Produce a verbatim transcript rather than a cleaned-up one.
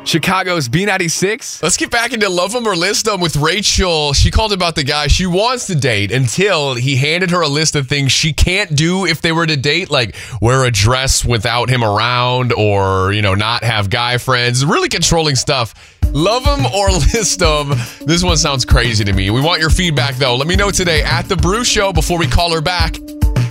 Chicago's B ninety-six. Let's get back into Love 'Em or List 'Em with Rachel. She called about the guy she wants to date until he handed her a list of things she can't do if they were to date, like wear a dress without him around or, you know, not have guy friends. Really controlling stuff. Love 'em or list 'em. This one sounds crazy to me. We want your feedback, though. Let me know today at The Brew Show before we call her back.